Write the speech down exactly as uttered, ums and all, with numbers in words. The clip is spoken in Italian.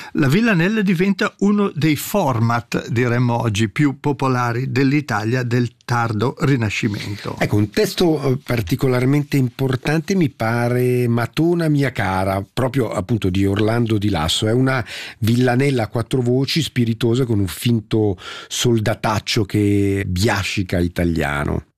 la Villanelle diventa uno dei format, diremmo oggi, più popolari dell'Italia del tardo Rinascimento. Ecco, un testo particolarmente importante mi pare Matona mia cara, proprio appunto di Orlando di Lasso. È una villanella a quattro voci, spiritosa, con un finto soldataccio che biascica italiano.